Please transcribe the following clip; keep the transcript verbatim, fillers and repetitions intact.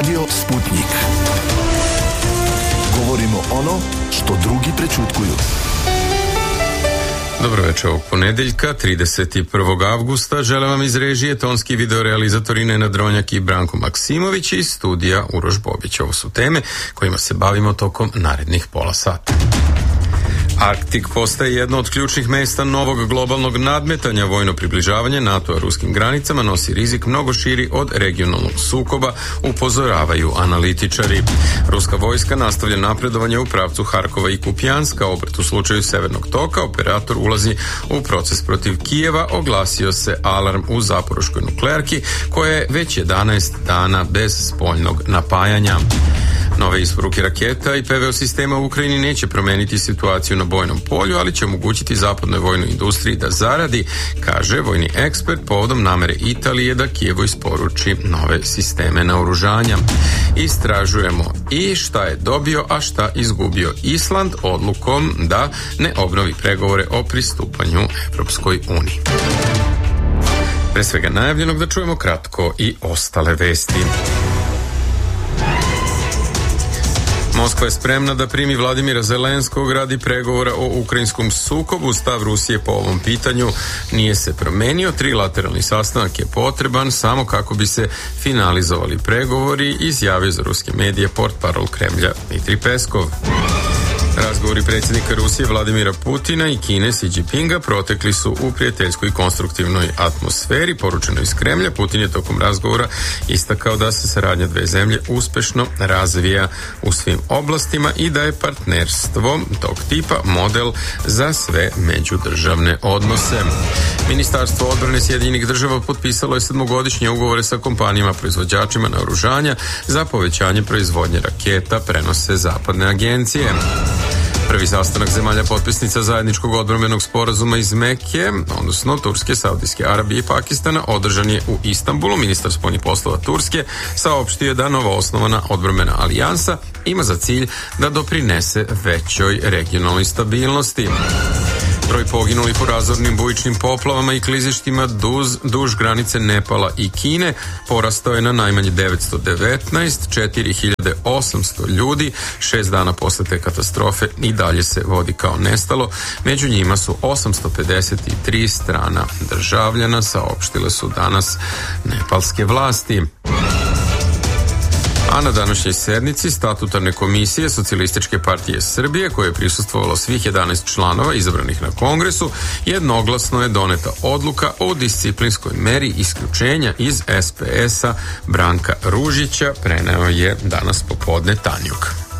Radio Sputnik. Govorimo ono što drugi prećutkuju. Dobro večer ovog ponedeljka, trideset prvog avgusta. Želim vam iz režije tonski videorealizatori Nenad Dronjak i Branko Maksimović iz studija Uroš Bobić. Ovo su teme kojima se bavimo tokom narednih pola sata. Arktik postaje jedno od ključnih mesta novog globalnog nadmetanja. Vojno približavanje NATO-a ruskim granicama nosi rizik mnogo širi od regionalnog sukoba, upozoravaju analitičari. Ruska vojska nastavlja napredovanje u pravcu Harkova i Kupjanska. Obrt u slučaju Severnog toka, operator ulazi u proces protiv Kijeva. Oglasio se alarm u Zaporoškoj nuklearki koja je već jedanaest dana bez spoljnog napajanja. Nove isporuke raketa i P V O sistema u Ukrajini neće promeniti situaciju na bojnom polju, ali će omogućiti zapadnoj vojnoj industriji da zaradi, kaže vojni ekspert povodom namere Italije da Kijevu isporuči nove sisteme naoružanja. Istražujemo i šta je dobio, a šta izgubio Island odlukom da ne obnovi pregovore o pristupanju Evropskoj uniji. Pre svega najavljenog da čujemo kratko i ostale vesti. Moskva je spremna da primi Vladimira Zelenskog radi pregovora o ukrajinskom sukobu. Stav Rusije po ovom pitanju nije se promenio. Trilateralni sastanak je potreban samo kako bi se finalizovali pregovori, izjavio za ruske medije portparol Kremlja Dmitrij Peskov. Razgovori predsjednika Rusije Vladimira Putina i Kine Xi Jinpinga protekli su u prijateljskoj i konstruktivnoj atmosferi. Poručeno iz Kremlja, Putin je tokom razgovora istakao da se saradnja dve zemlje uspešno razvija u svim oblastima i da je partnerstvo tog tipa model za sve međudržavne odnose. Ministarstvo odbrane Sjedinjenih država potpisalo je sedmogodišnje ugovore sa kompanijama proizvođačima naoružanja za povećanje proizvodnje raketa, prenose zapadne agencije. Prvi sastanak zemalja potpisnica zajedničkog odbrambenog sporazuma iz Mekije, odnosno Turske, Saudijske Arabije i Pakistana, održan je u Istanbulu. Ministar spoljnih poslova Turske saopštio je da novoosnovana odbrambena alijansa ima za cilj da doprinese većoj regionalnoj stabilnosti. Broj poginulih u razornim bujičnim poplavama i klizištima duž, duž granice Nepala i Kine porastao je na najmanje devetsto devetnaest, četiri hiljade osamsto ljudi, šest dana posle te katastrofe i dalje se vodi kao nestalo. Među njima su osamsto pedeset tri strana državljana, saopštile su danas nepalske vlasti. A na današnjoj sednici statutarne komisije Socijalističke partije Srbije, koje je prisustvovalo svih jedanaest članova izabranih na kongresu, jednoglasno je doneta odluka o disciplinskoj meri isključenja iz S P S-a Branka Ružića, preneo je danas popodne Tanjuk.